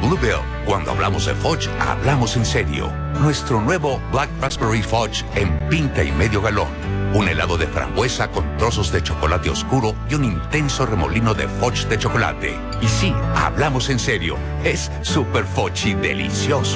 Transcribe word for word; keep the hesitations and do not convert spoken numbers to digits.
Bluebell. Cuando hablamos de Fudge, hablamos en serio. Nuestro nuevo Black Raspberry Fudge en pinta y medio galón. Un helado de frambuesa con trozos de chocolate oscuro y un intenso remolino de Fudge de chocolate. Y sí, hablamos en serio. Es super Fudgy delicioso.